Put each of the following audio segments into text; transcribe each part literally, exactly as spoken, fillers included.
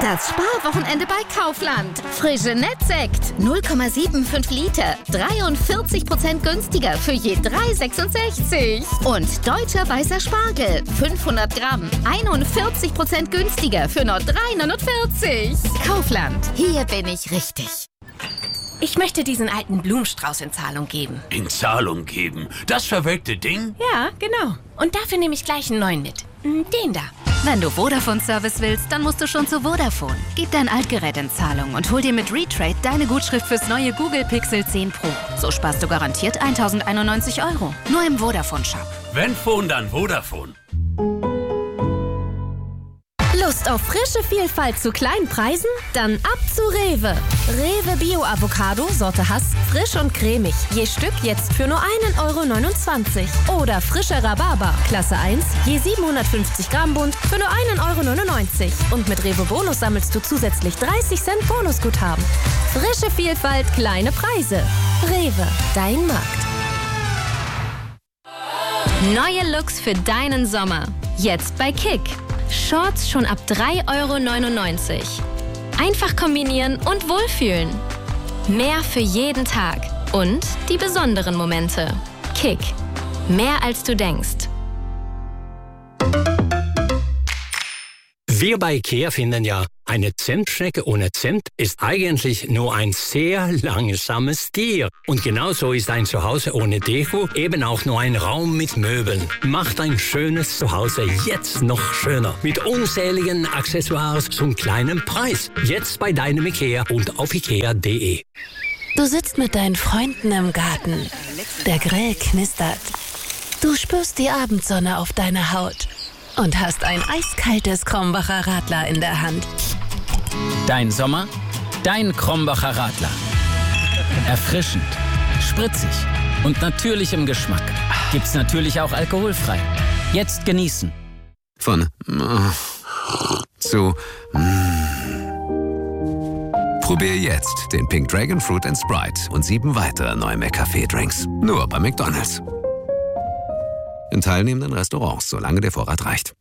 Das Sparwochenende bei Kaufland. Frische Nettsekt. null Komma fünfundsiebzig Liter. dreiundvierzig Prozent günstiger für je drei Euro sechsundsechzig. Und deutscher weißer Spargel. fünfhundert Gramm. einundvierzig Prozent günstiger für nur drei Euro neunundvierzig. Kaufland. Hier bin ich richtig. Ich möchte diesen alten Blumenstrauß in Zahlung geben. In Zahlung geben? Das verwelkte Ding? Ja, genau. Und dafür nehme ich gleich einen neuen mit. Den da. Wenn du Vodafone-Service willst, dann musst du schon zu Vodafone. Gib dein Altgerät in Zahlung und hol dir mit Retrade deine Gutschrift fürs neue Google Pixel zehn Pro. So sparst du garantiert eintausendeinundneunzig Euro. Nur im Vodafone-Shop. Wenn Phone, dann Vodafone. Lust auf frische Vielfalt zu kleinen Preisen? Dann ab zu Rewe. Rewe Bio-Avocado, Sorte Hass, frisch und cremig. Je Stück jetzt für nur ein Euro neunundzwanzig. Oder frische Rhabarber, Klasse eins, je siebenhundertfünfzig Gramm Bund für nur ein Euro neunundneunzig. Und mit Rewe Bonus sammelst du zusätzlich dreißig Cent Bonusguthaben. Frische Vielfalt, kleine Preise. Rewe, dein Markt. Neue Looks für deinen Sommer. Jetzt bei Kick. Shorts schon ab drei Euro neunundneunzig. Einfach kombinieren und wohlfühlen. Mehr für jeden Tag. Und die besonderen Momente. Kick. Mehr als du denkst. Wir bei IKEA finden ja, eine Zimtschnecke ohne Zimt ist eigentlich nur ein sehr langsames Tier. Und genauso ist ein Zuhause ohne Deko eben auch nur ein Raum mit Möbeln. Macht ein schönes Zuhause jetzt noch schöner. Mit unzähligen Accessoires zum kleinen Preis. Jetzt bei deinem IKEA und auf ikea punkt de. Du sitzt mit deinen Freunden im Garten. Der Grill knistert. Du spürst die Abendsonne auf deiner Haut. Und hast ein eiskaltes Krombacher Radler in der Hand. Dein Sommer, dein Krombacher Radler. Erfrischend, spritzig und natürlich im Geschmack. Gibt's natürlich auch alkoholfrei. Jetzt genießen. Von zu Probier jetzt den Pink Dragon Fruit and Sprite und sieben weitere neue McCafé-Drinks. Nur bei McDonald's. In teilnehmenden Restaurants, solange der Vorrat reicht.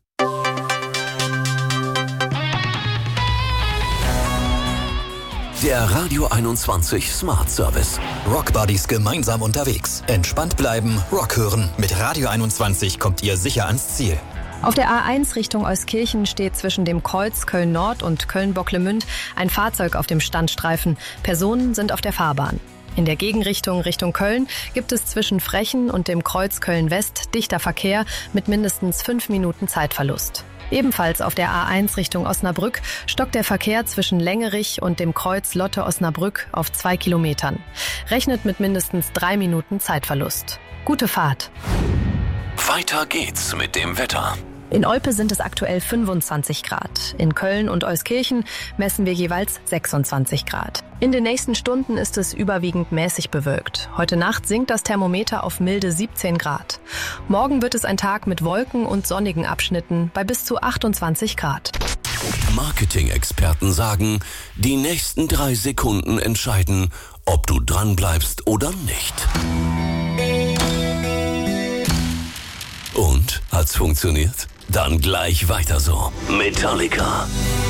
Der Radio einundzwanzig Smart Service. Rock Buddies gemeinsam unterwegs. Entspannt bleiben, Rock hören. Mit Radio einundzwanzig kommt ihr sicher ans Ziel. Auf der A eins Richtung Euskirchen steht zwischen dem Kreuz Köln-Nord und Köln-Bocklemünd ein Fahrzeug auf dem Standstreifen. Personen sind auf der Fahrbahn. In der Gegenrichtung Richtung Köln gibt es zwischen Frechen und dem Kreuz Köln-West dichter Verkehr mit mindestens fünf Minuten Zeitverlust. Ebenfalls auf der A eins Richtung Osnabrück stockt der Verkehr zwischen Längerich und dem Kreuz Lotte-Osnabrück auf zwei Kilometern. Rechnet mit mindestens drei Minuten Zeitverlust. Gute Fahrt. Weiter geht's mit dem Wetter. In Olpe sind es aktuell fünfundzwanzig Grad. In Köln und Euskirchen messen wir jeweils sechsundzwanzig Grad. In den nächsten Stunden ist es überwiegend mäßig bewölkt. Heute Nacht sinkt das Thermometer auf milde siebzehn Grad. Morgen wird es ein Tag mit Wolken und sonnigen Abschnitten bei bis zu achtundzwanzig Grad. Marketing-Experten sagen, die nächsten drei Sekunden entscheiden, ob du dranbleibst oder nicht. Und? Hat's funktioniert? Dann gleich weiter so. Metallica.